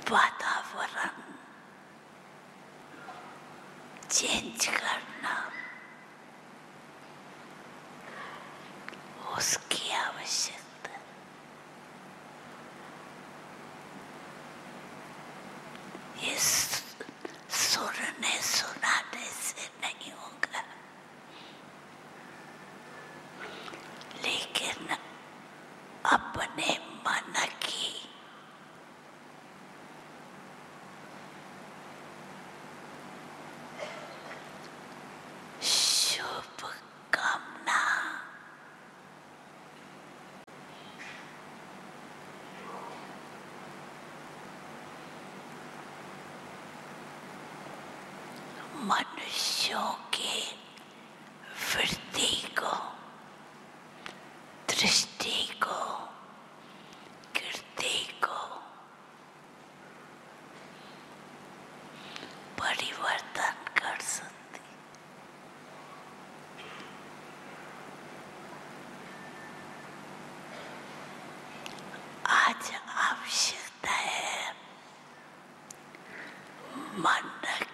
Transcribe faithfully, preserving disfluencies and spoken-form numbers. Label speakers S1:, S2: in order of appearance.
S1: वातावरण चेंज करना, उसकी आवश्यकता। ये सुनने सुनाने से नहीं होगा, लेकिन अपने मन की शुभ कामना मनुष्यों की वृत्ति को, दृष्टि को, कीर्ति को परिवर्तन कर सकती। आज आवश्यकता है मन